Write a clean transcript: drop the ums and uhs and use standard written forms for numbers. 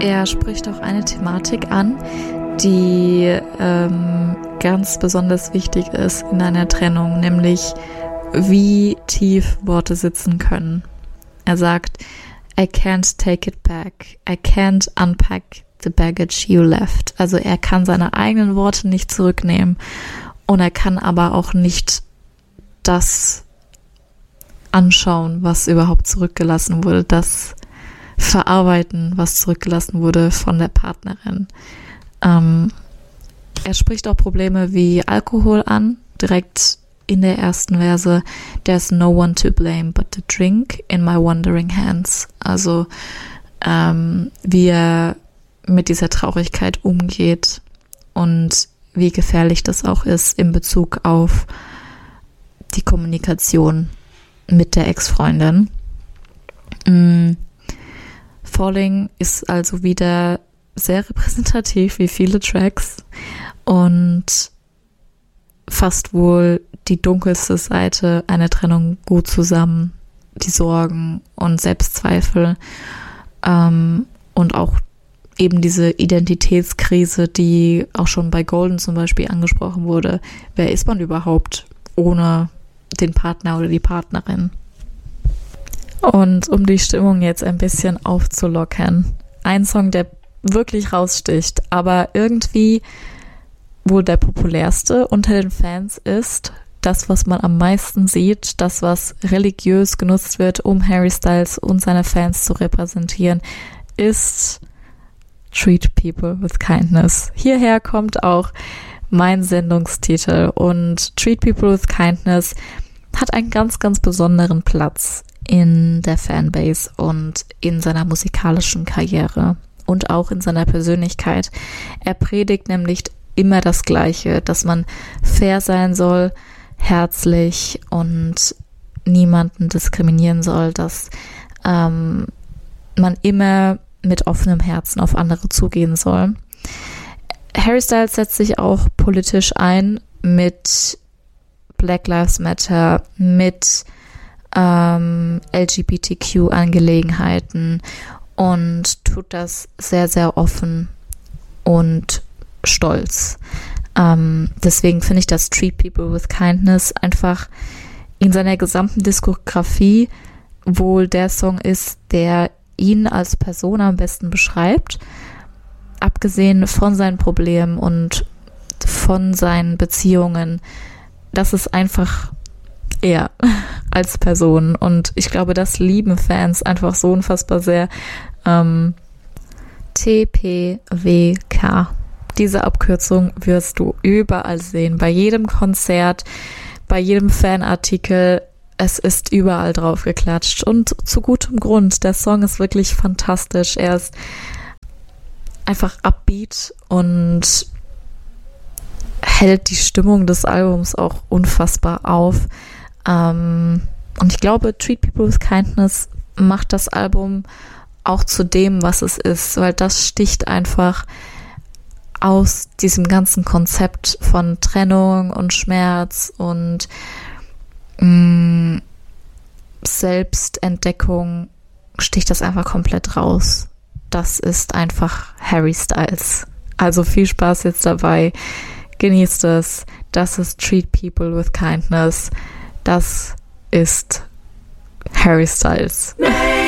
Er spricht auch eine Thematik an, die ganz besonders wichtig ist in einer Trennung, nämlich wie tief Worte sitzen können. Er sagt, I can't take it back. I can't unpack the baggage you left. Also er kann seine eigenen Worte nicht zurücknehmen und er kann aber auch nicht das anschauen, was überhaupt zurückgelassen wurde, das verarbeiten, was zurückgelassen wurde von der Partnerin. Er spricht auch Probleme wie Alkohol an, direkt in der ersten Verse. There's no one to blame but the drink in my wandering hands. Also wie er mit dieser Traurigkeit umgeht und wie gefährlich das auch ist in Bezug auf die Kommunikation mit der Ex-Freundin. Falling ist also wieder sehr repräsentativ wie viele Tracks und fasst wohl die dunkelste Seite einer Trennung gut zusammen, die Sorgen und Selbstzweifel und auch eben diese Identitätskrise, die auch schon bei Golden zum Beispiel angesprochen wurde. Wer ist man überhaupt ohne den Partner oder die Partnerin? Und um die Stimmung jetzt ein bisschen aufzulockern, ein Song, der wirklich raussticht, aber irgendwie wohl der populärste unter den Fans ist, das, was man am meisten sieht, das, was religiös genutzt wird, um Harry Styles und seine Fans zu repräsentieren, ist Treat People with Kindness. Hierher kommt auch mein Sendungstitel und Treat People with Kindness hat einen ganz, ganz besonderen Platz in der Fanbase und in seiner musikalischen Karriere und auch in seiner Persönlichkeit. Er predigt nämlich immer das Gleiche, dass man fair sein soll, herzlich und niemanden diskriminieren soll, dass man immer mit offenem Herzen auf andere zugehen soll. Harry Styles setzt sich auch politisch ein mit Black Lives Matter, mit LGBTQ-Angelegenheiten und tut das sehr, sehr offen und stolz. Deswegen finde ich, dass Treat People with Kindness einfach in seiner gesamten Diskografie wohl der Song ist, der ihn als Person am besten beschreibt, abgesehen von seinen Problemen und von seinen Beziehungen. Das ist einfach er als Person und ich glaube, das lieben Fans einfach so unfassbar sehr. TPWK. Diese Abkürzung wirst du überall sehen, bei jedem Konzert, bei jedem Fanartikel. Es ist überall drauf geklatscht und zu gutem Grund. Der Song ist wirklich fantastisch. Er ist einfach upbeat und hält die Stimmung des Albums auch unfassbar auf. Und ich glaube, Treat People with Kindness macht das Album auch zu dem, was es ist, weil das sticht einfach aus diesem ganzen Konzept von Trennung und Schmerz und Selbstentdeckung, sticht das einfach komplett raus. Das ist einfach Harry Styles. Also viel Spaß jetzt dabei. Genießt es. Das ist Treat People with Kindness. Das ist Harry Styles.